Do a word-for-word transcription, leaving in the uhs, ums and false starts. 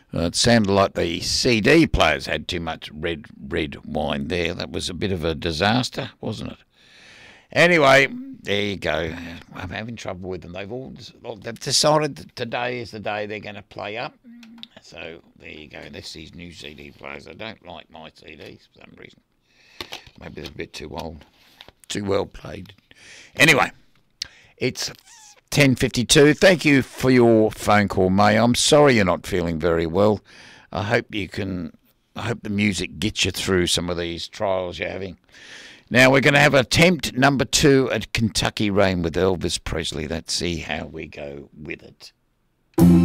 Uh, it sounded like the C D players had too much red red wine there. That was a bit of a disaster, wasn't it? Anyway, there you go. I'm having trouble with them. They've all they've decided that today is the day they're going to play up. So there you go. That's these new C D players. I don't like my C Ds for some reason. Maybe they're a bit too old, too well played. Anyway, it's ten fifty-two. Thank you for your phone call, May. I'm sorry you're not feeling very well. I hope you can. I hope the music gets you through some of these trials you're having. Now we're going to have attempt number two at Kentucky Rain with Elvis Presley. Let's see how we go with it.